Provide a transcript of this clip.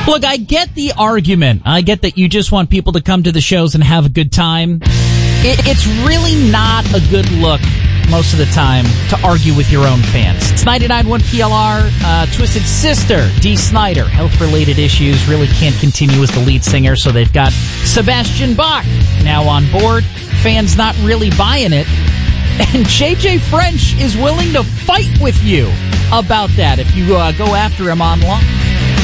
Look, I get the argument. I get that you just want people to come to the shows and have a good time. It's really not a good look most of the time to argue with your own fans. It's 99.1 PLR, Twisted Sister, Dee Snider. Health-related issues, really can't continue as the lead singer, so they've got Sebastian Bach now on board. Fans not really buying it. And JJ French is willing to fight with you about that if you go after him online.